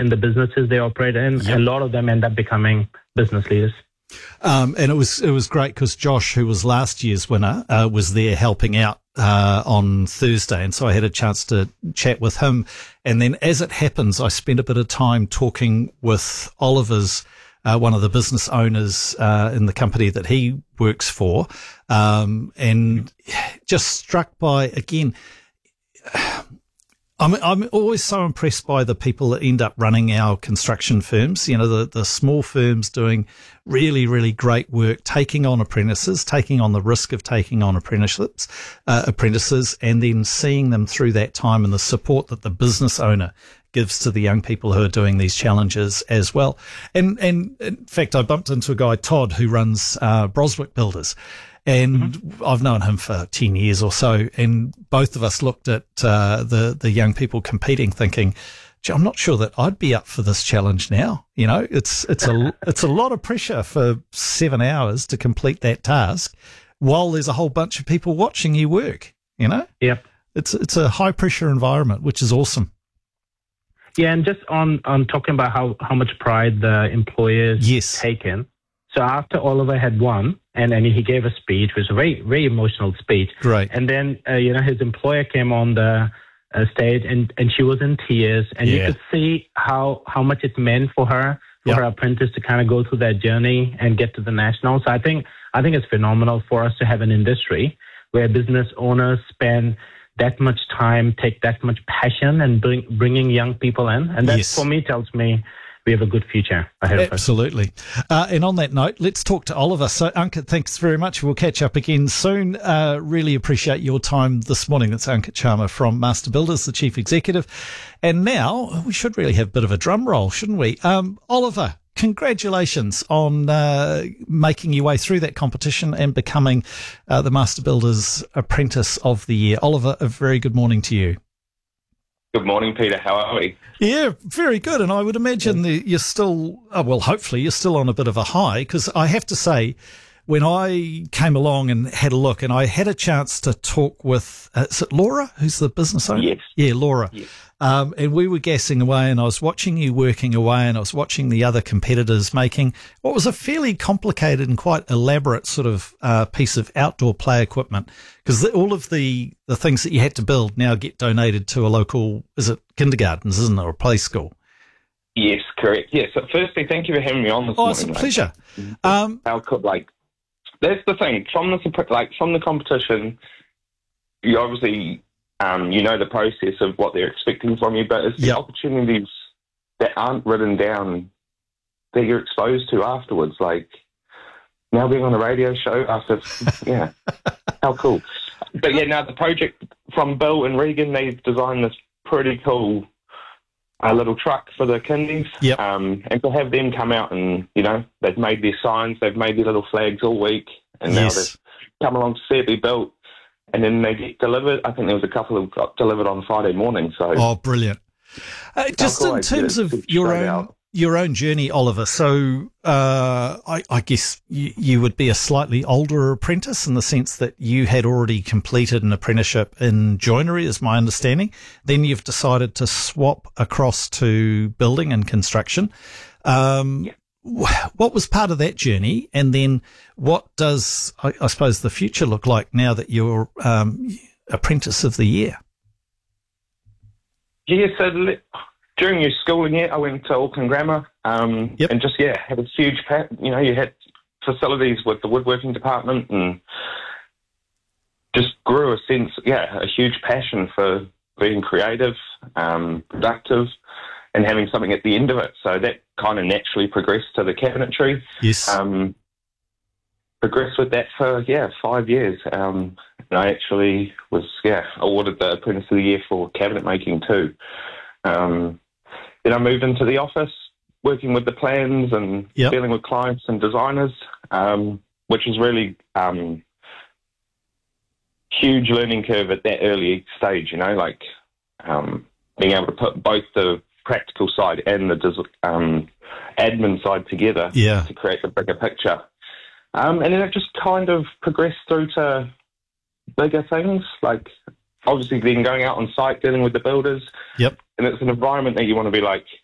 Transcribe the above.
in the businesses they operate in. Yep. A lot of them end up becoming business leaders. And it was great because Josh, who was last year's winner, was there helping out on Thursday, and so I had a chance to chat with him. And then, as it happens, I spent a bit of time talking with Oliver's one of the business owners in the company that he works for, and just struck by, again, I'm always so impressed by the people that end up running our construction firms, you know, the small firms doing really, really great work, taking on apprentices, taking on the risk of taking on apprentices, and then seeing them through that time and the support that the business owner gives to the young people who are doing these challenges as well. And in fact, I bumped into a guy, Todd, who runs Broswick Builders. And I've known him for 10 years or so, and both of us looked at the young people competing thinking, gee, I'm not sure that I'd be up for this challenge now. You know, it's a lot of pressure for 7 hours to complete that task while there's a whole bunch of people watching you work, you know? Yep. It's a high pressure environment, which is awesome. Yeah, and just on talking about how much pride the employers take in. So after Oliver had won, and he gave a speech, it was a very, very emotional speech. Right. And then, his employer came on the stage, and she was in tears, and you could see how much it meant for her, for her apprentice to kind of go through that journey and get to the national. So I think it's phenomenal for us to have an industry where business owners spend that much time, take that much passion, and bringing young people in. And that, for me, tells me we have a good future ahead of us. Absolutely. And on that note, let's talk to Oliver. So, Ankit, thanks very much. We'll catch up again soon. Really appreciate your time this morning. That's Ankit Sharma from Master Builders, the Chief Executive. And now we should really have a bit of a drum roll, shouldn't we? Oliver, congratulations on making your way through that competition and becoming the Master Builders Apprentice of the Year. Oliver, a very good morning to you. Good morning, Peter. How are we? Yeah, very good. And I would imagine that you're still, hopefully you're still on a bit of a high, because I have to say, when I came along and had a look, and I had a chance to talk with, is it Laura, who's the business owner? Yes. Yeah, Laura. Yes. And we were gassing away, and I was watching you working away, and I was watching the other competitors making what was a fairly complicated and quite elaborate sort of piece of outdoor play equipment, because all of the things that you had to build now get donated to a local, is it kindergartens, isn't it, or a play school? Yes, correct. Yes. So firstly, thank you for having me on this morning. It's a pleasure. How could, that's the thing, from the competition, you obviously, the process of what they're expecting from you, but it's the opportunities that aren't written down that you're exposed to afterwards, like now being on a radio show after, how cool. But the project from Bill and Regan, they've designed this pretty cool little truck for the kindies. Yep. And to have them come out and, they've made their signs, they've made their little flags all week, and now they've come along to see it be built. And then they get delivered. I think there was a couple that got delivered on Friday morning. So, brilliant! Just in terms of your own journey, Oliver. So, I guess you would be a slightly older apprentice in the sense that you had already completed an apprenticeship in joinery, is my understanding. Then you've decided to swap across to building and construction. What was part of that journey, and then what does, I suppose, the future look like now that you're Apprentice of the Year? Yeah, so during your schooling year, I went to Auckland Grammar and just, had a huge, you had facilities with the woodworking department and just grew a huge passion for being creative, productive, and having something at the end of it. So that kind of naturally progressed to the cabinetry. Yes. Progressed with that for, 5 years. And I actually was, awarded the Apprentice of the Year for cabinet making too. Then I moved into the office, working with the plans and dealing with clients and designers, which is really huge learning curve at that early stage, being able to put both the practical side and the admin side together to create the bigger picture. And then it just kind of progressed through to bigger things, obviously then going out on site, dealing with the builders. Yep. And it's an environment that you want to be